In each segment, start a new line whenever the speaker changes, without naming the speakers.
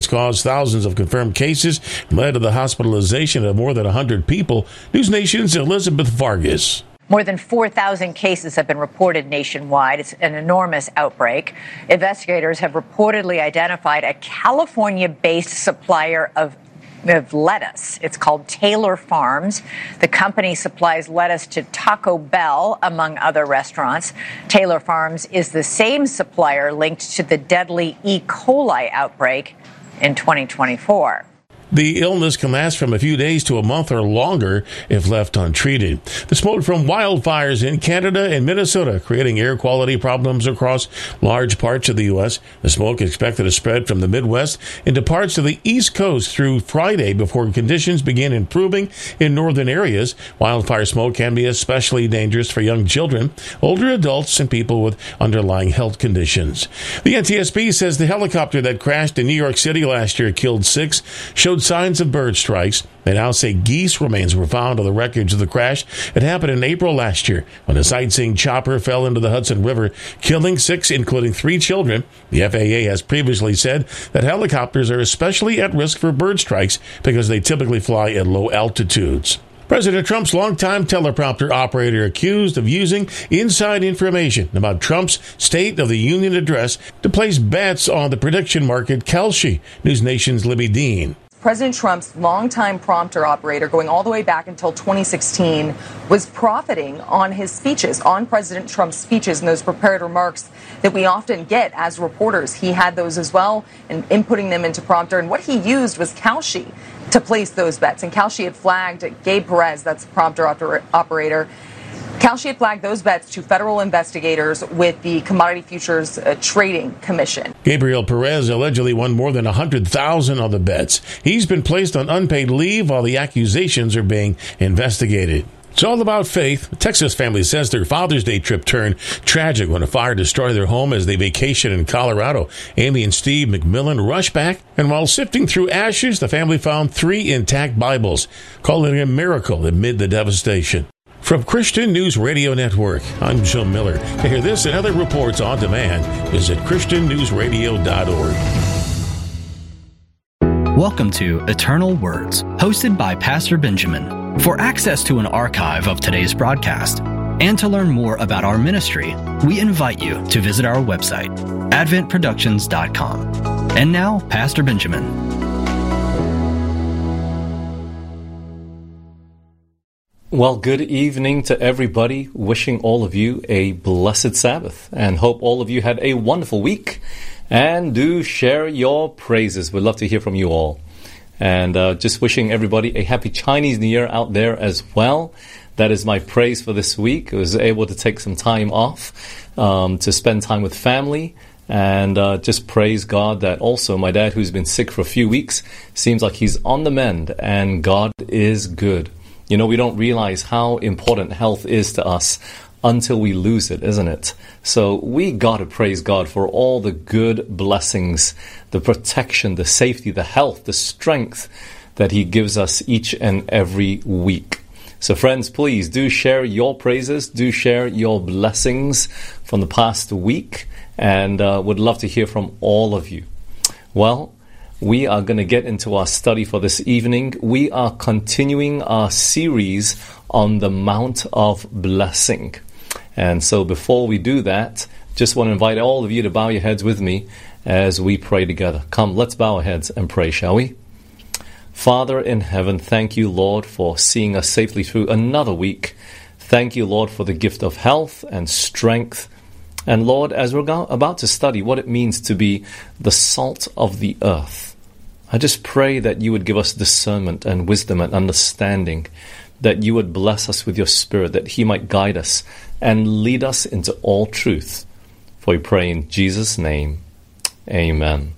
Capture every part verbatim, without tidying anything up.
caused thousands of confirmed cases and led to the hospitalization of more than one hundred people. News Nation's Elizabeth Vargas.
More than four thousand cases have been reported nationwide. It's an enormous outbreak. Investigators have reportedly identified a California-based supplier of of lettuce. It's called Taylor Farms. The company supplies lettuce to Taco Bell, among other restaurants. Taylor Farms is the same supplier linked to the deadly E. coli outbreak in twenty twenty-four.
The illness can last from a few days to a month or longer if left untreated. The smoke from wildfires in Canada and Minnesota creating air quality problems across large parts of the U S. The smoke is expected to spread from the Midwest into parts of the East Coast through Friday before conditions begin improving in northern areas. Wildfire smoke can be especially dangerous for young children, older adults, and people with underlying health conditions. The N T S B says the helicopter that crashed in New York City last year killed six showed signs of bird strikes. They now say geese remains were found on the wreckage of the crash. It happened in April last year when a sightseeing chopper fell into the Hudson River, killing six, including three children. The F A A has previously said that helicopters are especially at risk for bird strikes because they typically fly at low altitudes. President Trump's longtime teleprompter operator accused of using inside information about Trump's State of the Union address to place bets on the prediction market Kalshi. News Nation's Libby Dean.
President Trump's longtime prompter operator, going all the way back until twenty sixteen, was profiting on his speeches, on President Trump's speeches and those prepared remarks that we often get as reporters. He had those as well and inputting them into prompter. And what he used was Kalshi to place those bets. And Kalshi had flagged Gabe Perez, that's the prompter oper- operator. Kalshi had flagged those bets to federal investigators with the Commodity Futures uh, Trading Commission.
Gabriel Perez allegedly won more than one hundred thousand dollars on the bets. He's been placed on unpaid leave while the accusations are being investigated. It's all about faith. A Texas family says their Father's Day trip turned tragic when a fire destroyed their home as they vacationed in Colorado. Amy and Steve McMillan rushed back, and while sifting through ashes, the family found three intact Bibles, calling it a miracle amid the devastation. From Christian News Radio Network, I'm Joe Miller. To hear this and other reports on demand, visit Christian News Radio dot org.
Welcome to Eternal Words, hosted by Pastor Benjamin. For access to an archive of today's broadcast and to learn more about our ministry, we invite you to visit our website, advent productions dot com. And now, Pastor Benjamin.
Well, good evening to everybody. Wishing all of you a blessed Sabbath and hope all of you had a wonderful week. And do share your praises. We'd love to hear from you all. And uh, just wishing everybody a happy Chinese New Year out there as well. That is my praise for this week. I was able to take some time off um, to spend time with family. And uh, just praise God that also my dad, who's been sick for a few weeks, seems like he's on the mend. And God is good. You know, we don't realize how important health is to us until we lose it, isn't it? So we got to praise God for all the good blessings, the protection, the safety, the health, the strength that He gives us each and every week. So friends, please do share your praises, do share your blessings from the past week, and uh, would love to hear from all of you. Well, we are going to get into our study for this evening. We are continuing our series on the Mount of Blessing. And so before we do that, just want to invite all of you to bow your heads with me as we pray together. Come, let's bow our heads and pray, shall we? Father in heaven, thank you, Lord, for seeing us safely through another week. Thank you, Lord, for the gift of health and strength. And Lord, as we're about to study what it means to be the salt of the earth, I just pray that you would give us discernment and wisdom and understanding, that you would bless us with your Spirit, that He might guide us and lead us into all truth. For we pray in Jesus' name, amen.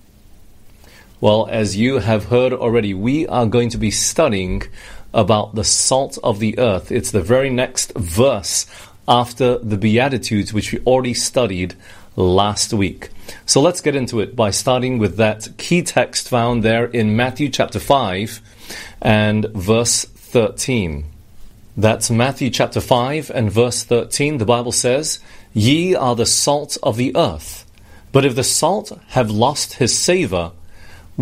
Well, as you have heard already, we are going to be studying about the salt of the earth. It's the very next verse after the Beatitudes, which we already studied last week. So let's get into it by starting with that key text found there in Matthew chapter five and verse thirteen. That's Matthew chapter five and verse thirteen. The Bible says, "Ye are the salt of the earth, but if the salt have lost his savour,